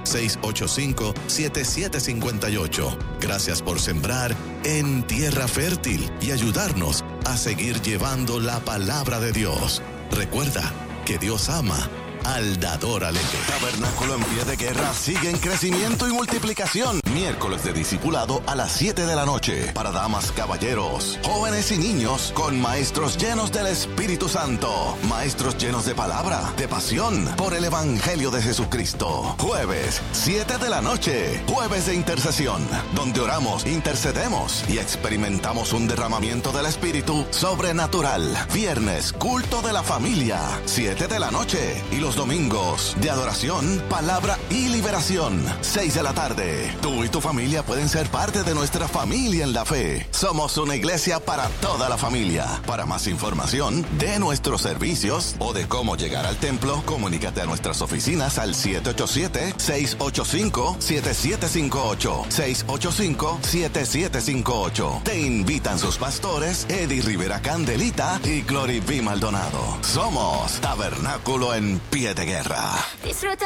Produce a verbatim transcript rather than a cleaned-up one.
seis ocho cinco, siete siete cinco ocho. Gracias por sembrar en tierra fértil y ayudarnos a seguir llevando la palabra de Dios. Recuerda que Dios ama al dador alegre. Tabernáculo en Pie de Guerra sigue en crecimiento y multiplicación. Miércoles de discipulado a las siete de la noche. Para damas, caballeros, jóvenes y niños, con maestros llenos del Espíritu Santo. Maestros llenos de palabra, de pasión por el Evangelio de Jesucristo. Jueves, siete de la noche. Jueves de intercesión, donde oramos, intercedemos y experimentamos un derramamiento del Espíritu sobrenatural. Viernes, culto de la familia, siete de la noche. Y los domingos de adoración, palabra y liberación, seis de la tarde. Tú y tu familia pueden ser parte de nuestra familia en la fe. Somos una iglesia para toda la familia. Para más información de nuestros servicios o de cómo llegar al templo, comunícate a nuestras oficinas al siete ocho siete, seis ocho cinco, siete siete cinco ocho, seis ocho cinco, siete siete cinco ocho. Te invitan sus pastores Eddie Rivera Candelita y Glory B. Maldonado. Somos Tabernáculo en Pie de Guerra. Disfruta